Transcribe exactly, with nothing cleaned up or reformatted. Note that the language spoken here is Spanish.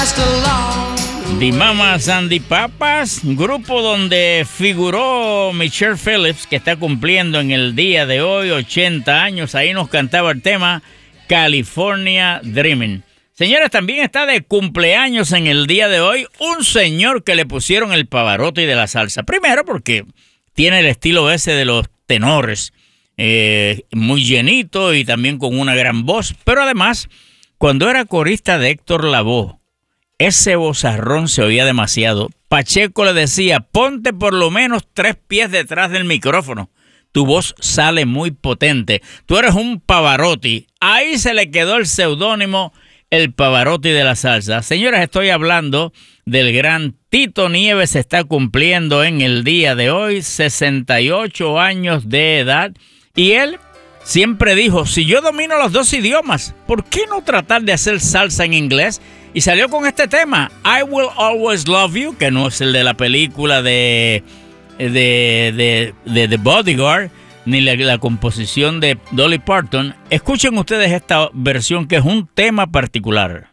The Mamas and the Papas, grupo donde figuró Michelle Phillips, que está cumpliendo en el día de hoy ochenta años. Ahí nos cantaba el tema California Dreaming. Señores, también está de cumpleaños en el día de hoy un señor que le pusieron el Pavarotti de la salsa. Primero porque tiene el estilo ese de los tenores, eh, muy llenito y también con una gran voz. Pero además, cuando era corista de Héctor Lavoe, ese vozarrón se oía demasiado. Pacheco le decía, ponte por lo menos tres pies detrás del micrófono. Tu voz sale muy potente. Tú eres un Pavarotti. Ahí se le quedó el seudónimo, el Pavarotti de la salsa. Señores, estoy hablando del gran Tito Nieves. Está cumpliendo en el día de hoy sesenta y ocho años de edad. Y él siempre dijo, si yo domino los dos idiomas, ¿por qué no tratar de hacer salsa en inglés? Y salió con este tema, I Will Always Love You, que no es el de la película de, de, de, de The Bodyguard, ni la, la composición de Dolly Parton. Escuchen ustedes esta versión, que es un tema particular.